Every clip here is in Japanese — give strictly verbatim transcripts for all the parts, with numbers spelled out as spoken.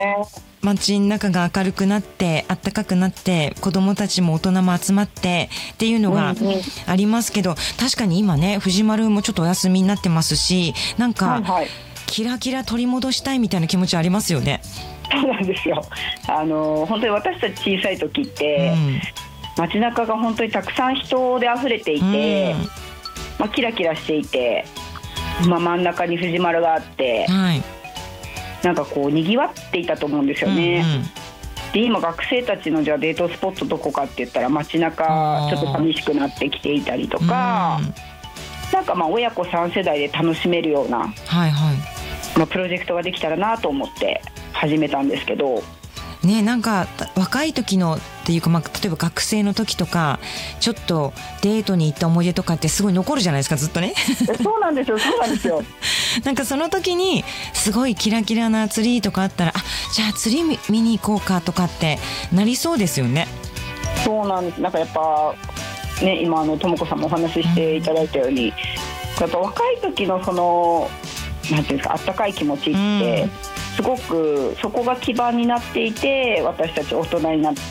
街の中が明るくなって暖かくなって子どもたちも大人も集まってっていうのがありますけど、確かに今ね藤丸もちょっとお休みになってますし、なんか、はいはい、キラキラ取り戻したいみたいな気持ちありますよね。 そうなんですよ。あの本当に私たち小さい時って、うん、街中が本当にたくさん人で溢れていて、うんまあ、キラキラしていて、まあ、真ん中に藤丸があって、はい、なんかこうにぎわっていたと思うんですよね、うんうん、で今学生たちのじゃあデートスポットどこかって言ったら街中ちょっと寂しくなってきていたりとか、うん、なんかまあ親子さん世代で楽しめるような、はいはいまあ、プロジェクトができたらなと思って始めたんですけどね、なんか若い時のっていうか、まあ、例えば学生の時とかちょっとデートに行った思い出とかってすごい残るじゃないですか、ずっとね。 そうなんですよそうなんですよなんかその時にすごいキラキラなツリーとかあったら、あ、じゃあツリー見に行こうかとかってなりそうですよね。 そうなんです。なんかやっぱね、今あのともこさんもお話ししていただいたように、うん、やっぱ若い時のそのなんていうんですか、あったかい気持ちって、うんすごくそこが基盤になっていて、私たち大人になって、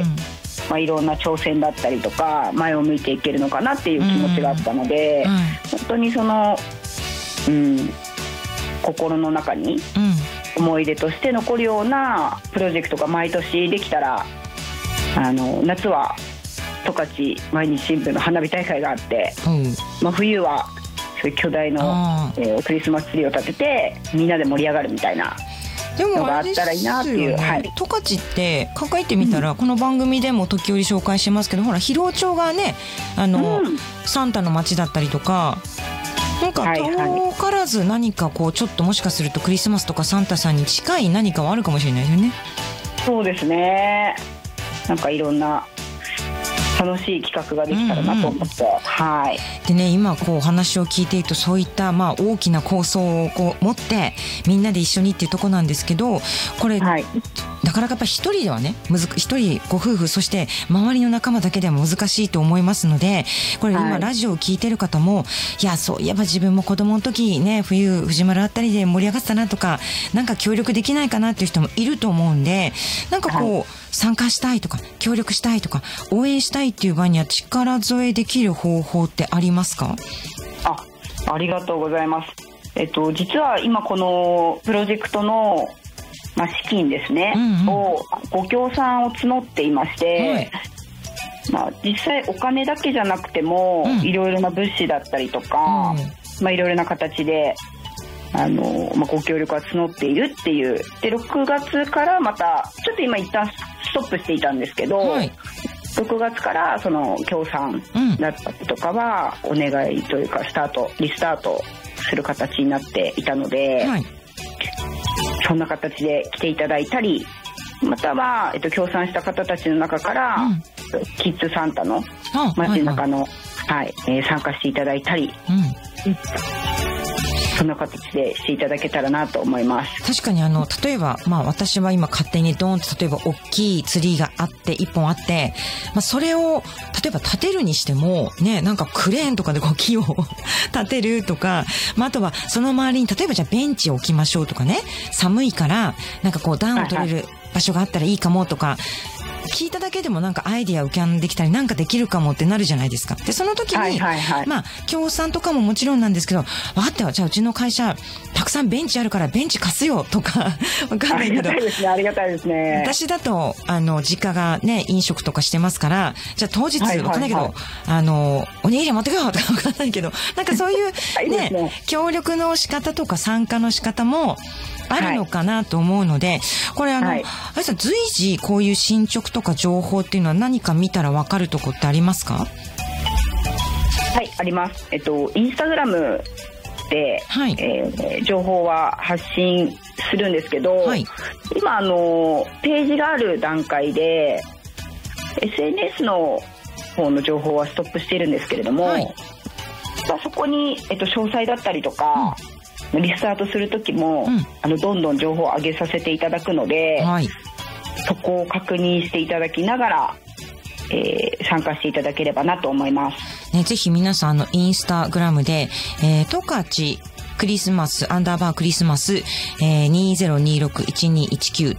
うんまあ、いろんな挑戦だったりとか前を向いていけるのかなっていう気持ちがあったので、うんうん、本当にその、うん、心の中に思い出として残るようなプロジェクトが毎年できたら、あの夏は十勝毎日新聞の花火大会があって、うんまあ、冬は巨大の、えー、クリスマスツリーを立ててみんなで盛り上がるみたいなのがあったらいいなっていう。 十勝って考えてみたら、うん、この番組でも時折紹介しますけど、ほら広尾町がねあの、うん、サンタの町だったりとか、なんか遠からず何かこうちょっともしかするとクリスマスとかサンタさんに近い何かはあるかもしれないですよね。 そうですね。なんかいろんな楽しい企画ができたらなと思って、うんうんはい、 でね、今こうお話を聞いているとそういったまあ大きな構想をこう持ってみんなで一緒にっていうところなんですけど、これ、はい、なかなかやっぱ一人ではね一人ご夫婦そして周りの仲間だけでは難しいと思いますので、これ今ラジオを聞いてる方も、はい、いやそういえば自分も子供の時ね冬藤丸あったりで盛り上がってたなとか、なんか協力できないかなっていう人もいると思うんで、なんかこう、はい参加したいとか協力したいとか応援したいっていう場合には力添えできる方法ってありますか？ あ、ありがとうございます。えっと実は今このプロジェクトの、まあ、資金ですね、うんうん、をご協賛を募っていまして、はいまあ、実際お金だけじゃなくても、うん、いろいろな物資だったりとか、うんまあ、いろいろな形であの、まあ、ご協力が募っているっていうでろくがつからまたちょっと今一旦ストップしていたんですけど、はい、ろくがつからその協賛だったりとかはお願いというかスタートリスタートする形になっていたので、はい、そんな形で来ていただいたり、または、えっと、協賛した方たちの中から、うん、キッズサンタの街中の、はいはいえー、参加していただいたり、うんそんな形でしていただけたらなと思います。 確かにあの例えば、まあ、私は今勝手にドーンと例えば大きいツリーがあっていっぽんあって、まあ、それを例えば立てるにしてもね、なんかクレーンとかでこう木を立てるとか、まあ、あとはその周りに例えばじゃあベンチを置きましょうとかね、寒いからなんかこう暖を取れる場所があったらいいかもとか、はいはい聞いただけでもなんかアイディア浮かんできたりなんかできるかもってなるじゃないですか。でその時に、はいはいはい、まあ協賛とかももちろんなんですけど、わってはじゃあうちの会社たくさんベンチあるからベンチ貸すよとかわかんないけど、 ありがたいですね、ありがたいですね。 私だとあの実家がね飲食とかしてますから、じゃあ当日わかんないけど、はいはいはい、あのおにぎり持ってこようとかわかんないけど、なんかそういうねいいね協力の仕方とか参加の仕方もあるのかなと思うので、はい、これあの、はい、あれさ随時こういう進捗とか情報っていうのは何か見たら分かるとこってありますか？ はいあります。えっとインスタグラムで、はいえー、情報は発信するんですけど、はい、今あのページがある段階で エスエヌエス の方の情報はストップしているんですけれども、はいまあ、そこに、えっと、詳細だったりとか、うん、リスタートする時も、うん、あのどんどん情報を上げさせていただくので、はい、そこを確認していただきながら、えー、参加していただければなと思います、 ね、ぜひ皆さんのインスタグラムで、えー、十勝クリスマスアンダーバークリスマス、えー、にせんにじゅうろく いちにいちきゅう